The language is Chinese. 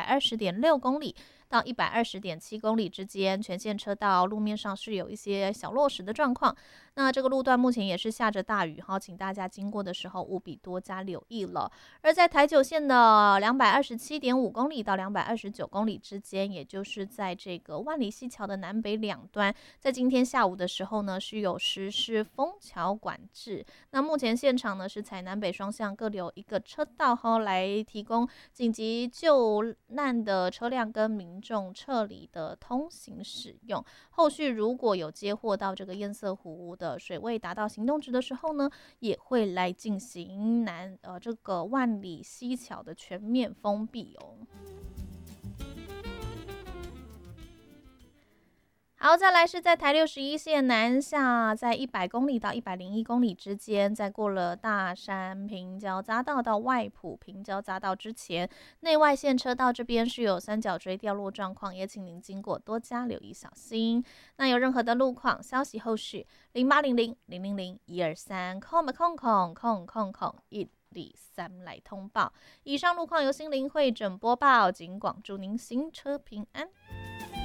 120.6公里到120.7公里之间，全线车道路面上是有一些小落石的状况。那这个路段目前也是下着大雨哈，请大家经过的时候务必多加留意了。而在台九线的227.5公里到229公里之间，也就是在这个万里溪桥的南北两端，在今天下午的时候呢，是有实施封桥管制。那目前现场呢是采南北双向各留一个车道哈，来提供紧急救难的车辆跟民众撤离的通行使用。后续如果有接获到这个堰塞湖的水位达到行动值的时候呢，也会来进行这个万里溪桥的全面封闭哦。好，再来是在台61线南下，在100公里到101公里之间，在过了大山平交匝道到外埔平交匝道之前，内外线车道这边是有三角锥掉落状况，也请您经过多加留意小心。那有任何的路况消息，后续0800000123123来通报。以上路况由心灵会诊播报，警广祝您行车平安。